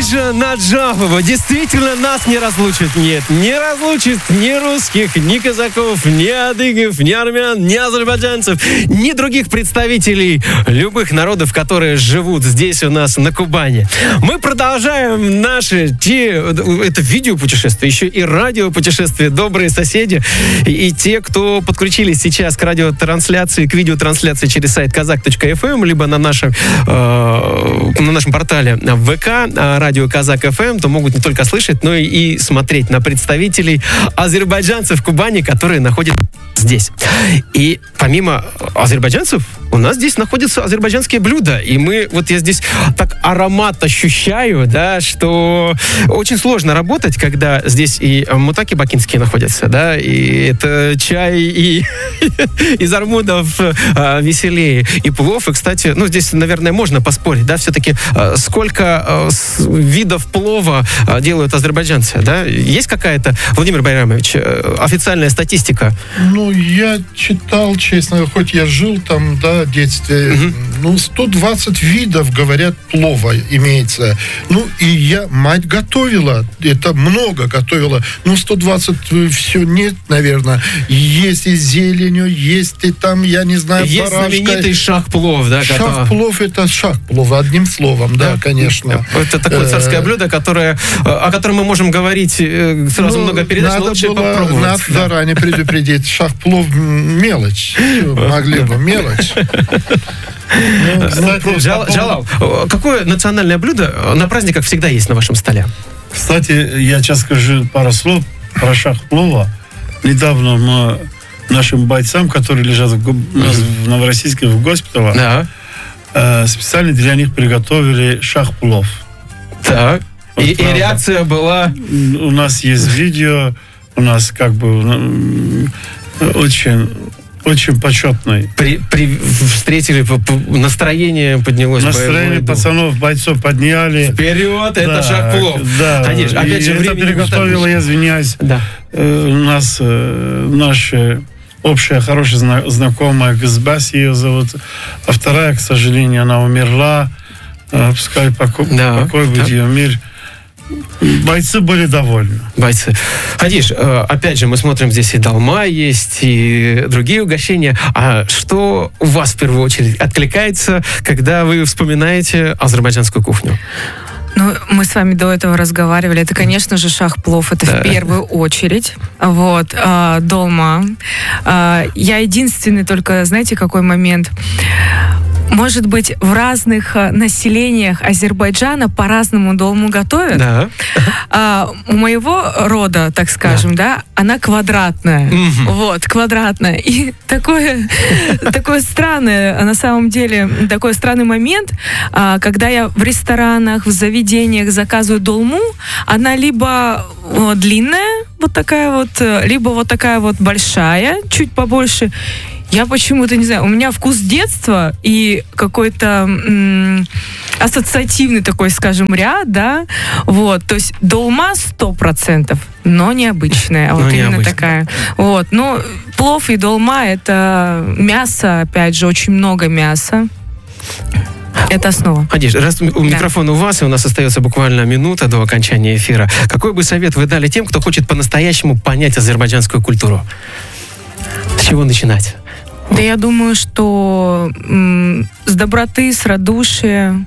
Миша Наджафова действительно нас не разлучит. Нет, не разлучит ни русских, ни казаков, ни адыгов, ни армян, ни азербайджанцев, ни других представителей любых народов, которые живут здесь у нас на Кубани. Мы продолжаем наши это видеопутешествие, еще и радиопутешествие, добрые соседи. И те, кто подключились сейчас к радиотрансляции, к видеотрансляции через сайт kazakh.fm, либо на нашем портале ВК радио Казак ФМ, то могут не только слышать, но и смотреть на представителей азербайджанцев Кубани, которые находятся здесь. И помимо азербайджанцев, у нас здесь находятся азербайджанские блюда. И я здесь так аромат ощущаю, да, что очень сложно работать, когда здесь и мутаки бакинские находятся, да, и это чай, и из армудов веселее, и плов. И, кстати, здесь, наверное, можно поспорить, да, все-таки сколько видов плова делают азербайджанцы, да? Есть какая-то, Владимир Байрамович, официальная статистика? Я читал, честно, хоть я жил там, да, в детстве, 120 видов, говорят, плова имеется. И мать готовила, это много готовила, 120 все нет, наверное. Есть и зеленью, есть и там, я не знаю, есть барашка. Знаменитый шах-плов, да? Шах-плов, это шах-плов, одним словом, да, конечно. Это такое царское блюдо, о котором мы можем говорить сразу много передач, но лучше попробовать. Надо заранее предупредить. Шах-плов мелочь. Могли бы мелочь. Джалал, какое национальное блюдо на праздниках всегда есть на вашем столе? Кстати, я сейчас скажу пару слов про шах-плова. Недавно мы нашим бойцам, которые лежат в Новороссийске, в госпитале, специально для них приготовили шах-плов. Так. И реакция была? У нас есть видео, у нас очень почетный. Встретили, настроение поднялось. Настроение пацанов, бойцов подняли. Вперед, это шах-плов. Да, Конечно, опять же, это приготовила, я извиняюсь, у нас наша общая хорошая знакомая Гызбас ее зовут, а вторая, к сожалению, она умерла. Пускай покой будет ее мир. Бойцы были довольны. Бойцы. Хадиш, опять же, мы смотрим, здесь и долма есть, и другие угощения. А что у вас в первую очередь откликается, когда вы вспоминаете азербайджанскую кухню? Мы с вами до этого разговаривали. Это, конечно же, шах-плов. Это в первую очередь. Долма. Я единственный только, знаете, какой момент? Может быть, в разных населениях Азербайджана по-разному долму готовят. Да. У моего рода, так скажем, она квадратная. Квадратная. И такое странное, на самом деле, такой странный момент, когда я в ресторанах, в заведениях заказываю долму, она либо длинная, вот такая либо такая большая, чуть побольше. Я почему-то не знаю, у меня вкус детства и какой-то ассоциативный такой, скажем, ряд, да, то есть долма 100%, но необычная, именно такая. Плов и долма — это мясо, опять же, очень много мяса. Это основа. Хадиш, раз микрофон у вас, и у нас остается буквально минута до окончания эфира, какой бы совет вы дали тем, кто хочет по-настоящему понять азербайджанскую культуру? С чего начинать? Да, я думаю, что с доброты, с радушия,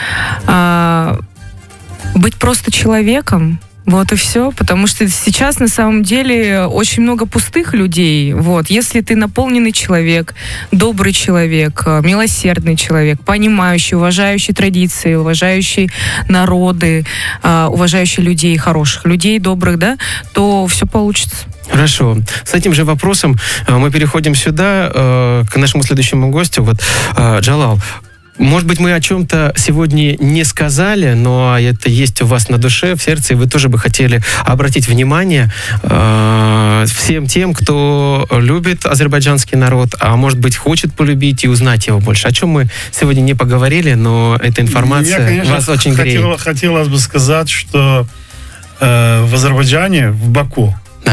быть просто человеком, и все, потому что сейчас на самом деле очень много пустых людей. Если ты наполненный человек, добрый человек, милосердный человек, понимающий, уважающий традиции, уважающий народы, уважающий людей хороших, людей добрых, то все получится. Хорошо. С этим же вопросом мы переходим сюда, к нашему следующему гостю. Джалал, может быть, мы о чем-то сегодня не сказали, но это есть у вас на душе, в сердце, и вы тоже бы хотели обратить внимание всем тем, кто любит азербайджанский народ, а может быть, хочет полюбить и узнать его больше. О чем мы сегодня не поговорили, но эта информация вас очень греет. Хотелось бы сказать, что в Азербайджане, в Баку,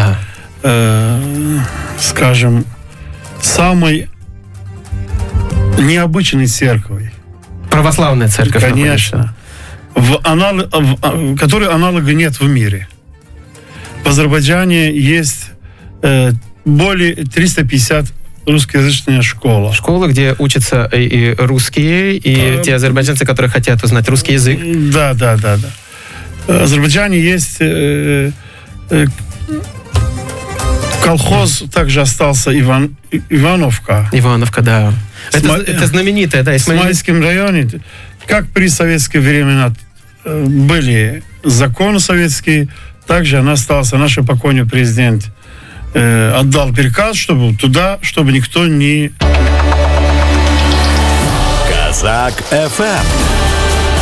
скажем, самой необычной церковью. Православная церковь. Конечно. который аналога нет в мире. В Азербайджане есть более 350 русскоязычная школа. Школа, где учатся и русские, и те азербайджанцы, которые хотят узнать русский язык. Да. В Азербайджане есть колхоз, также остался Ивановка. Ивановка, да. Это знаменитое, да. В Смоленском районе. Как при советские времена были законы советские, также она осталась. Наш покойный президент отдал приказ, чтобы никто не... Казак ФМ.